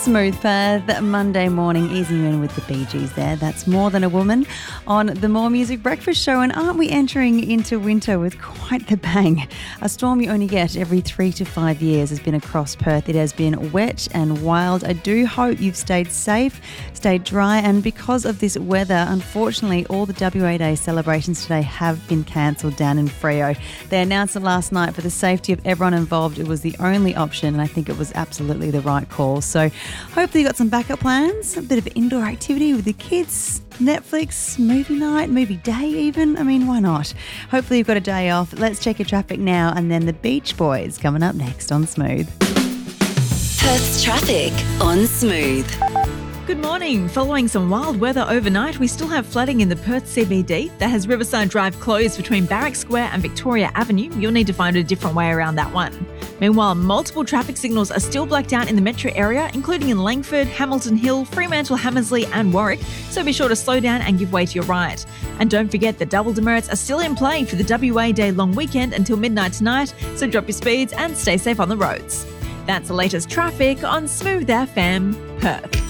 Smooth Perth, Monday morning, easing you in with the Bee Gees there. That's More Than a Woman on the More Music Breakfast Show. And aren't we entering into winter with quite the bang? A storm you only get every 3 to 5 years has been across Perth. It has been wet and wild. I do hope you've stayed safe, stayed dry. And because of this weather, unfortunately, all the WA Day celebrations today have been cancelled down in Freo. They announced it last night for the safety of everyone involved. It was the only option, and I think it was absolutely the right call. So hopefully you got some backup plans, a bit of indoor activity with the kids, Netflix, movie night, movie day even. I mean, why not? Hopefully you've got a day off. Let's check your traffic now, and then the Beach Boys coming up next on Smooth. Perth's traffic on Smooth. Good morning. Following some wild weather overnight, we still have flooding in the Perth CBD. That has Riverside Drive closed between Barrack Square and Victoria Avenue. You'll need to find a different way around that one. Meanwhile, multiple traffic signals are still blacked out in the metro area, including in Langford, Hamilton Hill, Fremantle, Hamersley and Warwick, so be sure to slow down and give way to your right. And don't forget that double demerits are still in play for the WA Day long weekend until midnight tonight, so drop your speeds and stay safe on the roads. That's the latest traffic on Smooth FM Perth.